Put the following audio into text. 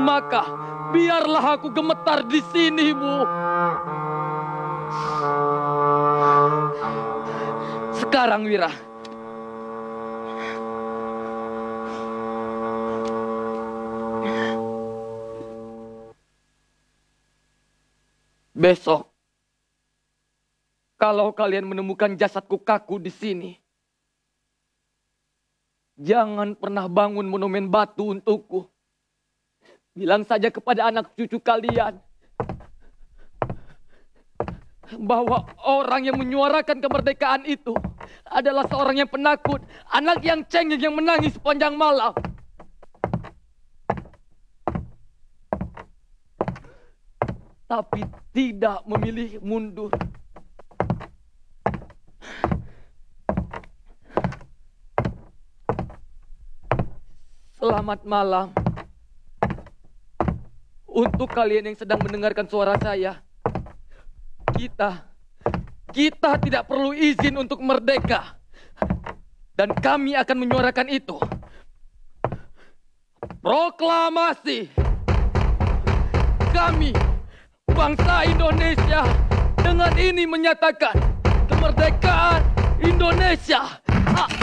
maka biarlah aku gemetar di sini, Bu. Sekarang, Wira, besok, kalau kalian menemukan jasadku kaku di sini, jangan pernah bangun monumen batu untukku. Bilang saja kepada anak cucu kalian bahwa orang yang menyuarakan kemerdekaan itu adalah seorang yang penakut, anak yang cengeng yang menangis sepanjang malam. Tapi tidak memilih mundur. Selamat malam. Untuk kalian yang sedang mendengarkan suara saya, kita tidak perlu izin untuk merdeka. Dan kami akan menyuarakan itu. Proklamasi. Kami, bangsa Indonesia, dengan ini menyatakan kemerdekaan Indonesia.